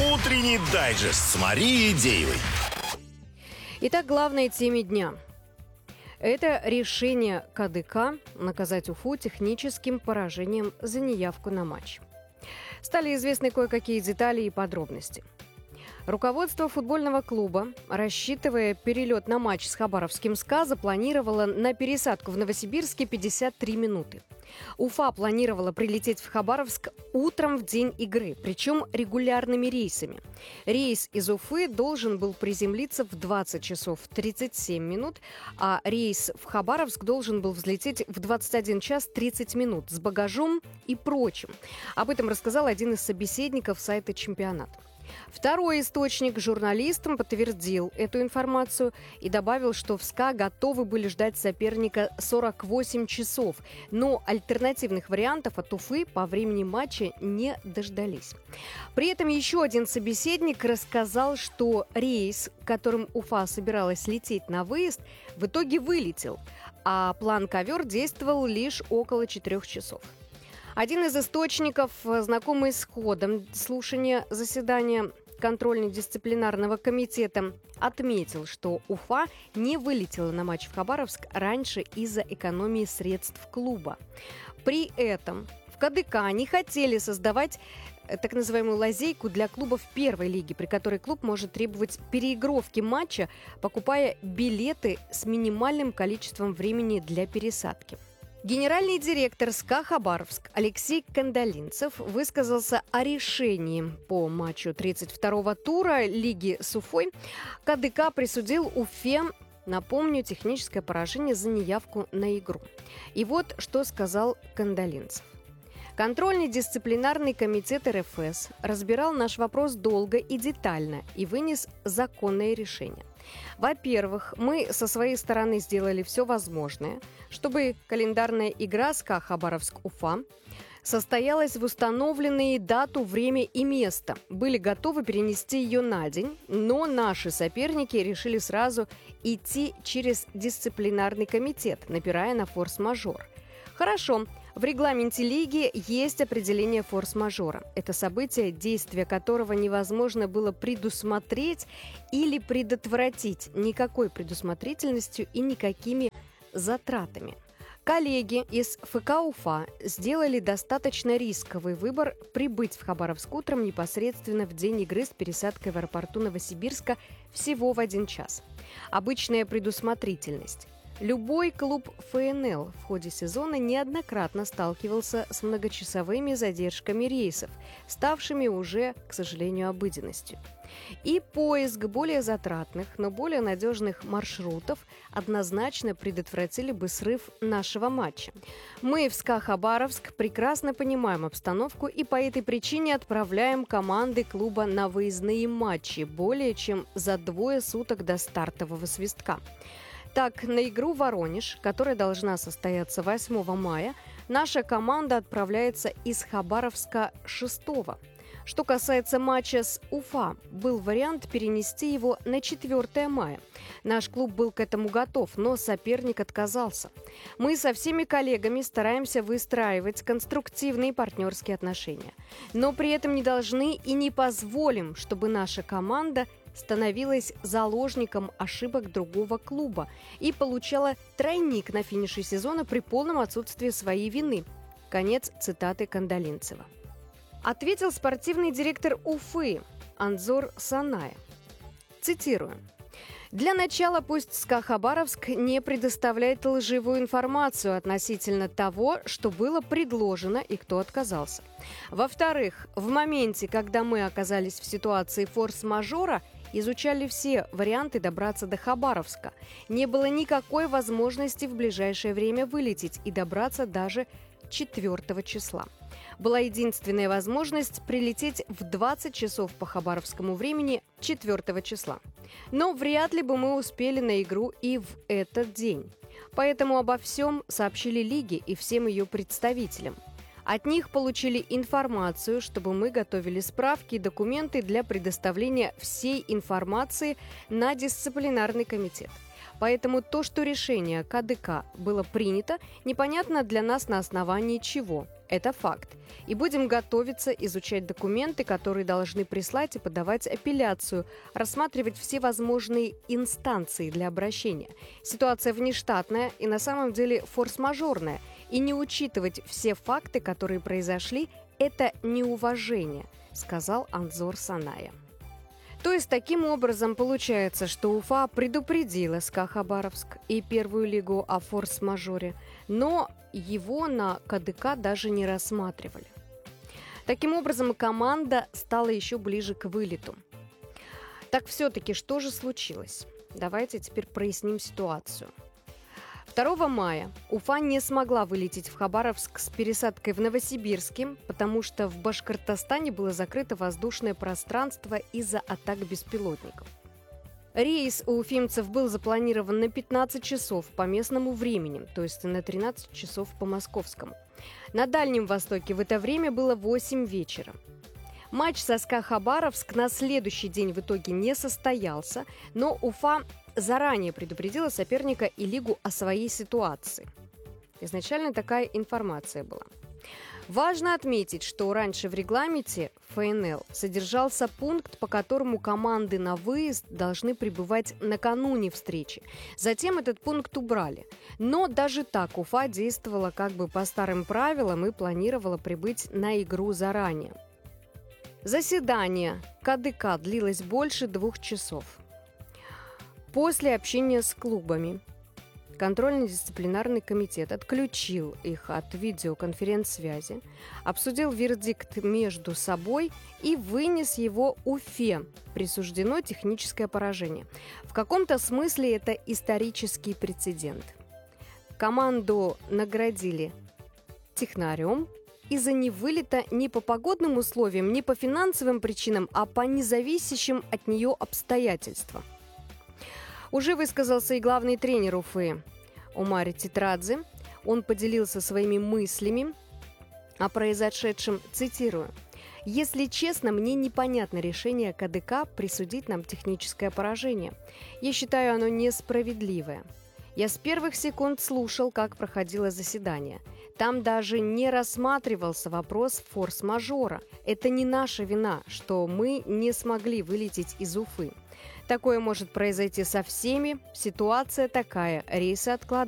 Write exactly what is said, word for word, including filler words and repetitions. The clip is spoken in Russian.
Утренний дайджест с Марией Деевой. Итак, главной теме дня. Это решение КАДК наказать Уфу техническим поражением за неявку на матч. Стали известны кое-какие детали и подробности. Руководство футбольного клуба, рассчитывая перелет на матч с хабаровским СКА, запланировало на пересадку в Новосибирске пятьдесят три минуты. Уфа планировала прилететь в Хабаровск утром в день игры, причем регулярными рейсами. Рейс из Уфы должен был приземлиться в двадцать часов тридцать семь минут, а рейс в Хабаровск должен был взлететь в двадцать один час тридцать минут с багажом и прочим. Об этом рассказал один из собеседников сайта «Чемпионат». Второй источник журналистам подтвердил эту информацию и добавил, что в СКА готовы были ждать соперника сорок восемь часов, но альтернативных вариантов от Уфы по времени матча не дождались. При этом еще один собеседник рассказал, что рейс, которым Уфа собиралась лететь на выезд, в итоге вылетел, а план «Ковер» действовал лишь около четырех часов. Один из источников, знакомый с ходом слушания заседания контрольно-дисциплинарного комитета, отметил, что Уфа не вылетела на матч в Хабаровск раньше из-за экономии средств клуба. При этом в КАДК не хотели создавать так называемую лазейку для клубов первой лиги, при которой клуб может требовать переигровки матча, покупая билеты с минимальным количеством времени для пересадки. Генеральный директор СКА «Хабаровск» Алексей Кандалинцев высказался о решении по матчу тридцать второго тура Лиги с Уфой. КАДК присудил Уфе, напомню, техническое поражение за неявку на игру. И вот что сказал Кандалинцев. Контрольный дисциплинарный комитет эр эф эс разбирал наш вопрос долго и детально и вынес законное решение. Во-первых, мы со своей стороны сделали все возможное, чтобы календарная игра СКА Хабаровск-Уфа состоялась в установленные дату, время и место. Были готовы перенести ее на день, но наши соперники решили сразу идти через дисциплинарный комитет, напирая на форс-мажор. Хорошо. В регламенте лиги есть определение форс-мажора. Это событие, действие которого невозможно было предусмотреть или предотвратить никакой предусмотрительностью и никакими затратами. Коллеги из эф ка Уфа сделали достаточно рисковый выбор прибыть в Хабаровск утром непосредственно в день игры с пересадкой в аэропорту Новосибирска всего в один час. Обычная предусмотрительность. Любой клуб эф эн эл в ходе сезона неоднократно сталкивался с многочасовыми задержками рейсов, ставшими уже, к сожалению, обыденностью. И поиск более затратных, но более надежных маршрутов однозначно предотвратили бы срыв нашего матча. Мы в СКА Хабаровск прекрасно понимаем обстановку и по этой причине отправляем команды клуба на выездные матчи более чем за двое суток до стартового свистка. Так, на игру «Воронеж», которая должна состояться восьмого мая, наша команда отправляется из Хабаровска шестого. Что касается матча с Уфа, был вариант перенести его на четвёртое мая. Наш клуб был к этому готов, но соперник отказался. Мы со всеми коллегами стараемся выстраивать конструктивные партнерские отношения. Но при этом не должны и не позволим, чтобы наша команда становилась заложником ошибок другого клуба и получала тройник на финише сезона при полном отсутствии своей вины. Конец цитаты Кандалинцева. Ответил спортивный директор Уфы Анзор Саная. Цитирую. Для начала пусть СКА Хабаровск не предоставляет лживую информацию относительно того, что было предложено и кто отказался. Во-вторых, в моменте, когда мы оказались в ситуации форс-мажора, изучали все варианты добраться до Хабаровска. Не было никакой возможности в ближайшее время вылететь и добраться даже четвёртого числа. Была единственная возможность прилететь в двадцать часов по хабаровскому времени четвёртого числа. Но вряд ли бы мы успели на игру и в этот день. Поэтому обо всем сообщили лиге и всем ее представителям. От них получили информацию, чтобы мы готовили справки и документы для предоставления всей информации на дисциплинарный комитет. Поэтому то, что решение КАДК было принято, непонятно для нас на основании чего. Это факт. И будем готовиться, изучать документы, которые должны прислать и подавать апелляцию, рассматривать все возможные инстанции для обращения. Ситуация внештатная и на самом деле форс-мажорная. И не учитывать все факты, которые произошли, это неуважение, сказал Анзор Саная. То есть таким образом получается, что Уфа предупредила СКА Хабаровск и первую лигу о форс-мажоре, но его на КДК даже не рассматривали. Таким образом, команда стала еще ближе к вылету. Так все-таки что же случилось? Давайте теперь проясним ситуацию. второго мая Уфа не смогла вылететь в Хабаровск с пересадкой в Новосибирске, потому что в Башкортостане было закрыто воздушное пространство из-за атак беспилотников. Рейс у уфимцев был запланирован на пятнадцать часов по местному времени, то есть на тринадцать часов по московскому. На Дальнем Востоке в это время было восемь вечера. Матч со СКА Хабаровск на следующий день в итоге не состоялся, но Уфа заранее предупредила соперника и лигу о своей ситуации. Изначально такая информация была. Важно отметить, что раньше в регламенте ФНЛ содержался пункт, по которому команды на выезд должны прибывать накануне встречи. Затем этот пункт убрали. Но даже так Уфа действовала как бы по старым правилам и планировала прибыть на игру заранее. Заседание КДК длилось больше двух часов. После общения с клубами контрольно-дисциплинарный комитет отключил их от видеоконференц-связи, обсудил вердикт между собой и вынес его Уфе. Присуждено техническое поражение. В каком-то смысле это исторический прецедент. Команду наградили технарем из-за невылета не по погодным условиям, не по финансовым причинам, а по независящим от нее обстоятельствам. Уже высказался и главный тренер Уфы Умар Тетрадзе. Он поделился своими мыслями о произошедшем, цитирую. «Если честно, мне непонятно решение КДК присудить нам техническое поражение. Я считаю, оно несправедливое. Я с первых секунд слушал, как проходило заседание. Там даже не рассматривался вопрос форс-мажора. Это не наша вина, что мы не смогли вылететь из Уфы. Такое может произойти со всеми. Ситуация такая. Рейсы откладываются.